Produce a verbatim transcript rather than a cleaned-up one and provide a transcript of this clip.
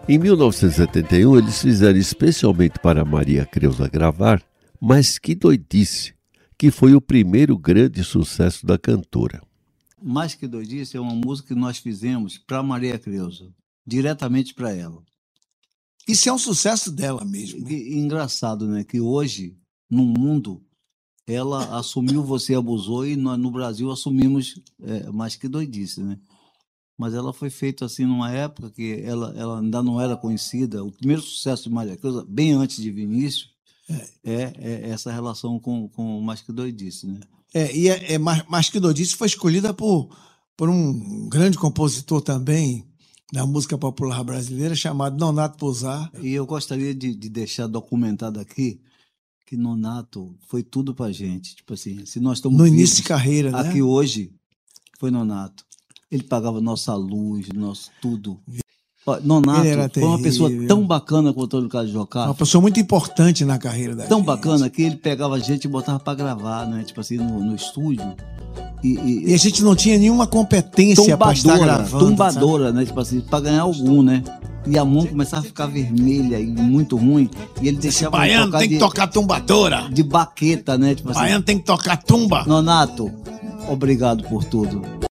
Em mil novecentos e setenta e um, eles fizeram especialmente para Maria Creuza gravar Mas Que Doidice, que foi o primeiro grande sucesso da cantora. Mais Que Doidice é uma música que nós fizemos para Maria Creuza, diretamente para ela. Isso é um sucesso dela mesmo. E, e, engraçado, né? Que hoje, no mundo, ela assumiu Você Abusou e nós, no Brasil, assumimos é, Mais Que Doidice, né? Mas ela foi feita assim numa época que ela, ela ainda não era conhecida. O primeiro sucesso de Maria Creuza, bem antes de Vinícius, é, é, é essa relação com, com Mais Que Doidice, né? É, e é, é, Mais Que Doidice foi escolhida por, por um grande compositor também da música popular brasileira, chamado Nonato Pousar. E eu gostaria de, de deixar documentado aqui que Nonato foi tudo pra gente. Tipo assim, se nós estamos no início de carreira, né? Aqui hoje, foi Nonato. Ele pagava nossa luz, nosso tudo. Nonato foi uma pessoa tão bacana com o Antônio Carlos Jocafe. Uma pessoa muito importante na carreira da Tão gente. bacana que ele pegava a gente e botava pra gravar, né? Tipo assim, no, no estúdio. E, e, e a gente não tinha nenhuma competência para estar gravando. Tombadora, sabe? Né? Tipo assim, pra ganhar algum, né? E a mão começava a ficar vermelha e muito ruim. E ele deixava. Baiano tem que de, tocar tumbadora. De baqueta, né? Tipo Baiano assim, tem que tocar tumba. Nonato, obrigado por tudo.